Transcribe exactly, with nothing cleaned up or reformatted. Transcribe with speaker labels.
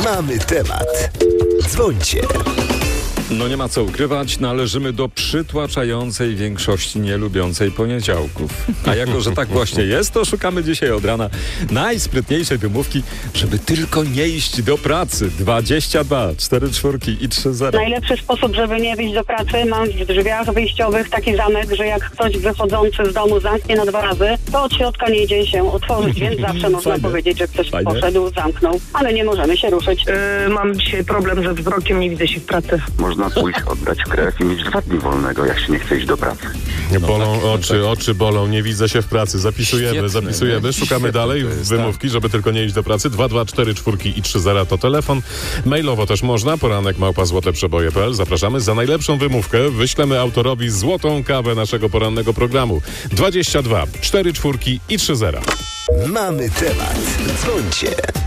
Speaker 1: Mamy temat. Dzwońcie.
Speaker 2: No nie ma co ukrywać, należymy do przytłaczającej większości nielubiącej poniedziałków. A jako, że tak właśnie jest, to szukamy dzisiaj od rana najsprytniejszej wymówki, żeby tylko nie iść do pracy. dwadzieścia dwa, cztery czwórki i trzy zero.
Speaker 3: Najlepszy sposób, żeby nie wyjść do pracy, mam w drzwiach wyjściowych taki zamek, że jak ktoś wychodzący z domu zamknie na dwa razy, to od środka nie idzie się otworzyć, więc zawsze można
Speaker 2: Fajne.
Speaker 3: powiedzieć, że ktoś
Speaker 2: Fajne.
Speaker 3: poszedł, zamknął, ale nie możemy się ruszyć.
Speaker 4: Yy, mam dzisiaj problem ze wzrokiem, nie widzę się w pracy.
Speaker 5: Można pójść, oddać krew i mieć dwa dni wolnego, jak się nie chce iść do pracy.
Speaker 6: Bolą
Speaker 2: tak, no
Speaker 6: oczy,
Speaker 2: tak.
Speaker 6: oczy bolą, nie widzę się w pracy. Zapisujemy,
Speaker 2: Świetne,
Speaker 6: zapisujemy,
Speaker 2: nie?
Speaker 6: szukamy
Speaker 2: Świetne
Speaker 6: dalej
Speaker 2: to jest,
Speaker 6: wymówki, żeby tylko nie iść do pracy. dwa dwa cztery czwórki i trzy zero to telefon. Mailowo też można, poranek małpa złoteprzeboje kropka p l. Zapraszamy. Za najlepszą wymówkę wyślemy autorowi złotą kawę naszego porannego programu. dwadzieścia dwa, cztery czwórki i trzy zero.
Speaker 1: Mamy temat. Dzwońcie.